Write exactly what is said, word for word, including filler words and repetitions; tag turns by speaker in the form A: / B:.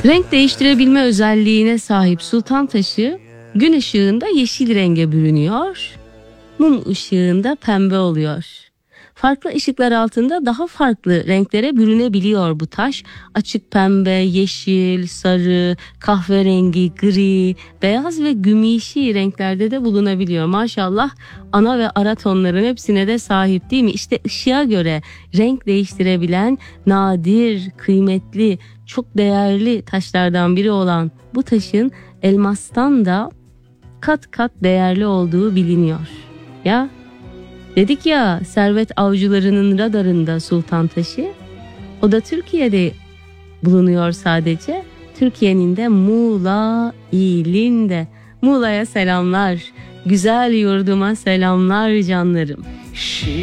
A: Renk değiştirebilme özelliğine sahip sultan taşı gün ışığında yeşil renge bürünüyor, mum ışığında pembe oluyor. Farklı ışıklar altında daha farklı renklere bürünebiliyor bu taş. Açık pembe, yeşil, sarı, kahverengi, gri, beyaz ve gümüşi renklerde de bulunabiliyor. Maşallah ana ve ara tonların hepsine de sahip değil mi? İşte ışığa göre renk değiştirebilen nadir, kıymetli, çok değerli taşlardan biri olan bu taşın elmastan da kat kat değerli olduğu biliniyor. Ya dedik ya, servet avcılarının radarında sultan taşı, o da Türkiye'de bulunuyor sadece. Türkiye'nin de Muğla ilinde. Muğla'ya selamlar, güzel yurduma selamlar canlarım.